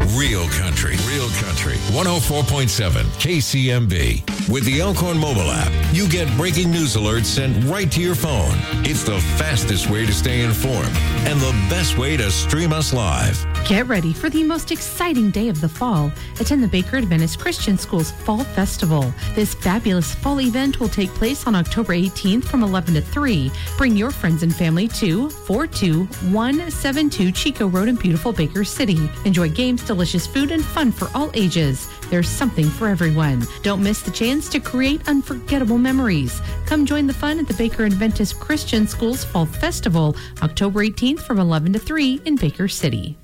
Real country. 104.7 KCMB. With the Elkhorn mobile app, you get breaking news alerts sent right to your phone. It's the fastest way to stay informed and the best way to stream us live. Get ready for the most exciting day of the fall. Attend the Baker Adventist Christian School's Fall Festival. This fabulous fall event will take place on October 18th from 11 to 3. Bring your friends and family to 42172 Chico Road in beautiful Baker City. Enjoy games, delicious food, and fun for all ages. There's something for everyone. Don't miss the chance to create unforgettable memories. Come join the fun at the Baker Adventist Christian School's Fall Festival, October 18th from 11 to 3 in Baker City.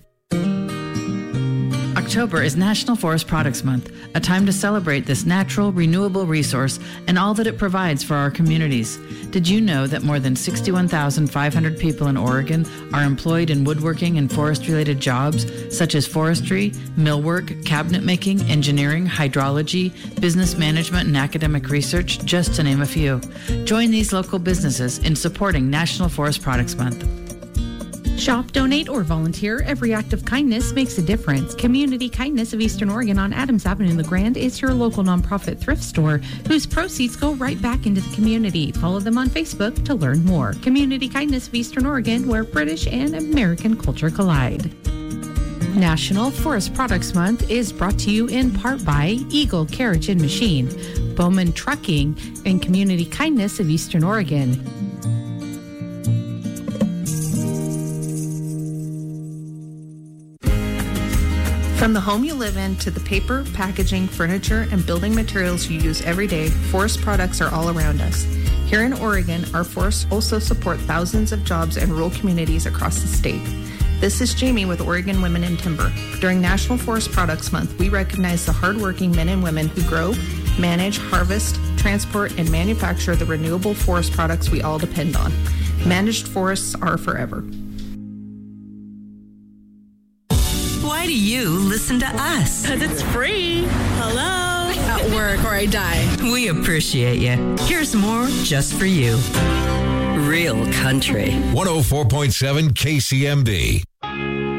October is National Forest Products Month, a time to celebrate this natural, renewable resource and all that it provides for our communities. Did you know that more than 61,500 people in Oregon are employed in woodworking and forest-related jobs, such as forestry, millwork, cabinet making, engineering, hydrology, business management, and academic research, just to name a few? Join these local businesses in supporting National Forest Products Month. Shop, donate, or volunteer. Every act of kindness makes a difference. Community Kindness of Eastern Oregon on Adams Avenue, LeGrand is your local nonprofit thrift store whose proceeds go right back into the community. Follow them on Facebook to learn more. Community Kindness of Eastern Oregon, where British and American culture collide. National Forest Products Month is brought to you in part by Eagle Carriage and Machine, Bowman Trucking, and Community Kindness of Eastern Oregon. From the home you live in to the paper, packaging, furniture, and building materials you use every day, forest products are all around us. Here in Oregon, our forests also support thousands of jobs in rural communities across the state. This is Jamie with Oregon Women in Timber. During National Forest Products Month, we recognize the hardworking men and women who grow, manage, harvest, transport, and manufacture the renewable forest products we all depend on. Managed forests are forever. Why do you listen to us? Because it's free. Hello? At work or I die. We appreciate you. Here's more just for you. Real country. 104.7 KCMB.